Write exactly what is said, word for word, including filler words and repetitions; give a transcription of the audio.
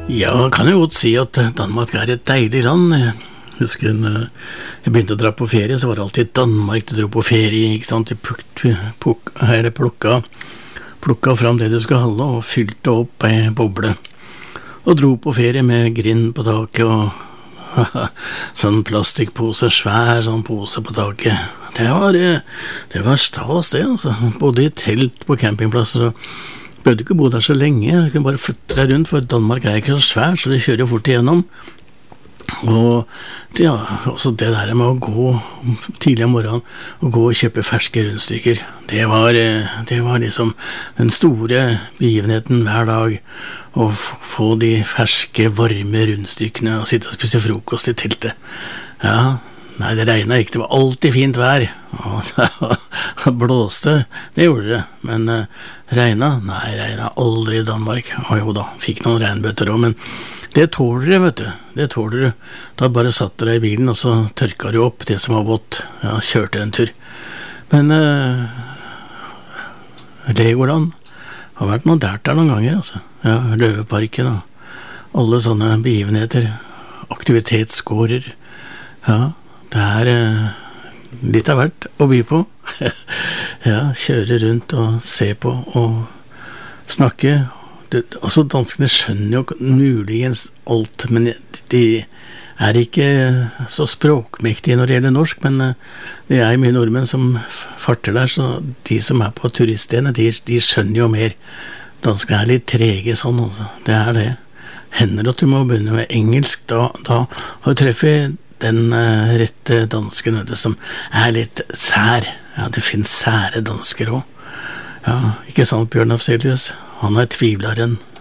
Ja, kan jo godt si at Danmark er et deilig land. Jeg husker en, jeg begynte å dra på ferie, så var det alltid Danmark du dro på ferie, ikke sant? Du puk, puk, her plukka, plukka fram det du skal holde og fylte opp ei boble. Og dro på ferie med grind på taket og sånn plastikkpose, svær sånn pose på taket. Det var, det var stas det, altså. Både i telt på campingplasser og behøvde ikke bo der så lenge, jeg kunne bare flytte deg rundt, for Danmark er ikke så svær, så det kjører jo fort igjennom. Og det, ja, også det der med å gå tidlig om morgenen, og gå og kjøpe ferske rundstykker, det var, det var liksom den store begivenheten hver dag, å få de ferske, varme rundstykkene, og sitte og spise frokost i teltet. Ja, nei, det regnet ikke, det var alltid fint vær, og det blåste, det gjorde det, men uh, regnet, nei, regnet aldri i Danmark, og jo da, fikk noen regnbøtter også, men det tåler du, vet du, det tåler du, da bare satt deg i bilen, og så tørka du opp det som var vått, ja, kjørte en tur, men uh, Legoland har vært noe der der noen ganger, altså, ja, Løveparken og alle sånne begivenheter, aktivitetsgårder, ja, det er eh, litt av hvert å by på. Ja, kjøre rundt og se på og snakke. Det, altså, danskene skjønner jo muligens alt, men de er ikke så språkmektige når det gjelder norsk, men eh, det er mye nordmenn som farter der, så de som er på turiststedene, de, de skjønner jo mer. Danskene er litt trege sånn, altså. Det er det. Hender at du må begynne med engelsk, da, da har du treffet den uh, rette dansken som er litt sær. Ja, det finnes sære dansker også. Ja, ikke sant, Bjørn Afselius? Han er tvivleren.